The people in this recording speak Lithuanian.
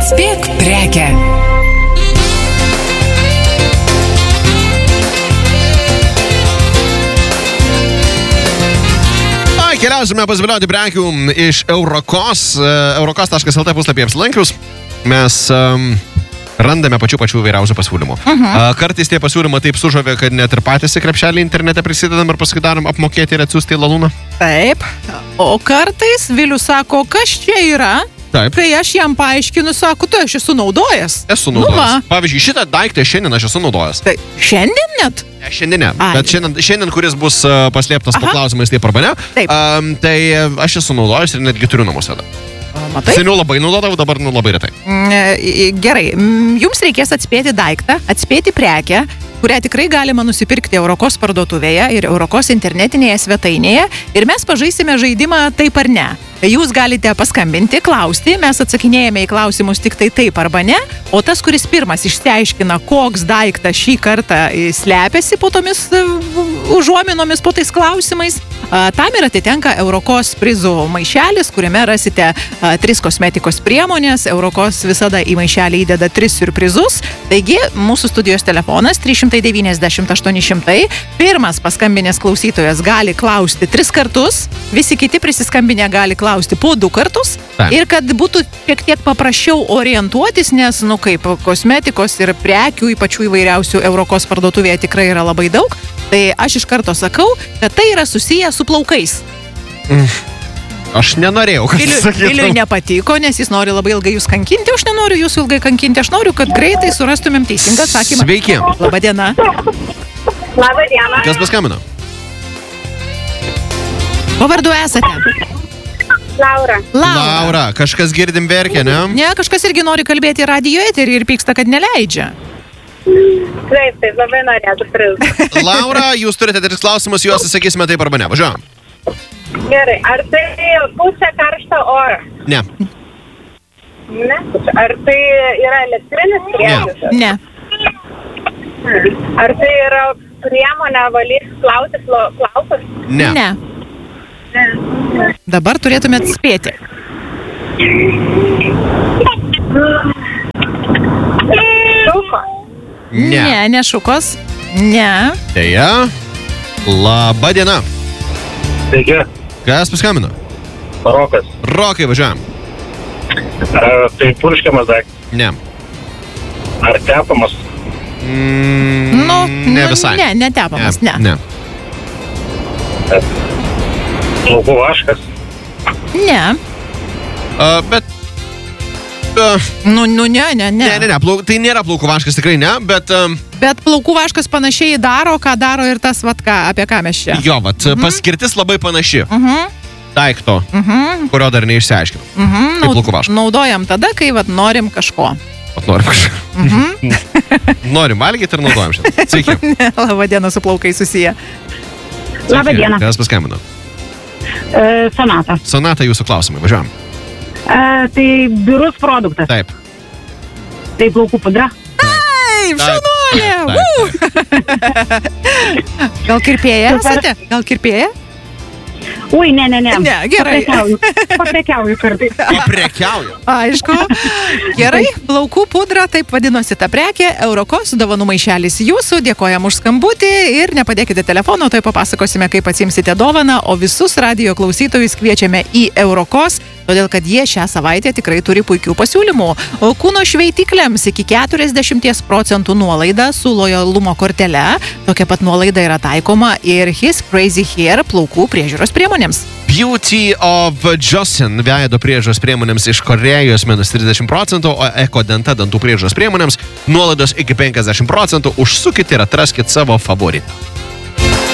Atspėk prekę. Keliausime pasvilioti prekių iš Eurokos. Eurokos.lt puslapį apsilankius. Mes randame pačių vairiausių pasiūlymų. Kartais tie pasiūlymai taip sužavė, kad net ir patys į krepšelį internete prisidedam ir paskui darom apmokėti ir atsiųsti į lalūną. Taip. O kartais Vilius sako, kas čia yra? Taip. Kai aš jam paaiškinu, sako, tu aš esu naudojęs. Esu naudojęs. Pavyzdžiui, šitą daiktą šiandien aš esu naudojęs. Tai šiandien net? Šiandien ne, bet šiandien, kuris bus paslėptas po klausimais taip arba ne, tai aš esu naudojęs ir netgi turiu namuose. Matai? Seniau labai naudodavau, dabar labai retai. Gerai, jums reikės atspėti daiktą, atspėti prekę, kurią tikrai galima nusipirkti Eurokos parduotuvėje ir Eurokos internetinėje svetainėje ir mes pažaisime žaidimą taip ar ne. Jūs galite paskambinti, klausti, mes atsakinėjame į klausimus tik tai taip arba ne, o tas, kuris pirmas išsiaiškina, koks daiktas šį kartą slepiasi po tomis užuominomis, po tais klausimais, tam ir atitenka Eurokos prizų maišelis, kuriame rasite 3 kosmetikos priemonės. Eurokos visada į maišelį įdeda 3 siurprizus. Taigi, mūsų studijos telefonas 390-800. Pirmas paskambinės klausytojas gali klausti 3 kartus, visi kiti prisiskambinę gali klausti po 2 kartus. Ir kad būtų šiek tiek paprasčiau orientuotis, nes, kaip kosmetikos ir prekių, ypač įvairiausių Eurokos parduotuvėje tikrai yra labai daug, tai aš iš karto sakau, kad tai yra susiję su plaukais. Aš nenorėjau, kad sakytum. Viliui nepatiko, nes jis nori labai ilgai jūs kankinti, aš nenoriu jūsų ilgai kankinti, aš noriu, kad greitai surastumėm teisingą atsakymą. Sveiki. Labą dieną. Labą dieną. Kas paskambino? Ko vardu esate? Laura. Kažkas girdim verkia, ne? Ne, kažkas irgi nori kalbėti radijo eterį ir pyksta, kad neleidžia. Taip, labai norėtų prizą. Laura, jūs turite 3 klausimus, juos atsakysime taip arba ne. Važiuojam. Gerai, ar tai pučia karštą orą? Ne. Ne. Ar tai yra elektrinis prietaisas? Ne. Ar tai yra priemonė valyti plauti plaukus? Ne. Ne. Dabar turėtumėt spėti. Šuko? Ne šukos. Ne. Deja. Labą dieną. Sveiki. Kas paskambino? Rokas. Rokai, važiuojam. Tai purškiamas daiktas. Ne. Ar tepamas? Ne visai. Ne, netepamas, ne. Plaukų vaškas? Ne. Bet... Ne. Ne, tai nėra plaukų vaškas, tikrai ne, bet... Bet plaukų vaškas panašiai daro, ką daro ir tas, apie ką mes čia. Jo, paskirtis labai panaši. Daikto, kurio dar neišsiaiškinau. Tai plaukų vaškas. Naudojam tada, kai norim kažko. Norim kažko. Norim valgyti ir naudojam šiandien. Sveiki. Labą dieną, su plaukai susiję. Labą dieną. Kas paskambino? Sonata. Sonata, jūsų klausimai, važiuojam. Tai biurus produktas. Taip. Tai plaukų pudra. Taip, šaunuolė! Gal kirpėja esate? Gal kirpėja? Ui, ne. Ne, gerai. Paprekiauju kartais. Paprekiauju? Aišku. Gerai, plaukų pudra, taip vadinosi ta prekė. Eurokos dovanų maišelis jūsų. Dėkojam už skambutį ir nepadėkite telefono, tai papasakosime, kaip atsimsite dovaną, o visus radijo klausytojus kviečiame į Eurokos, todėl kad jie šią savaitę tikrai turi puikių pasiūlymų. O kūno šveitikliams iki 40% nuolaida su lojalumo kortele. Tokia pat nuolaida yra taikoma ir His Crazy Hair plaukų priežiūros priemonėms. Beauty of Joseon veido priežiūros priemonėms iš Korėjos -30%, o Ekodenta dantų priežiūros priemonėms nuolaidos iki 50%. Užsukite ir atraskite savo favoritą.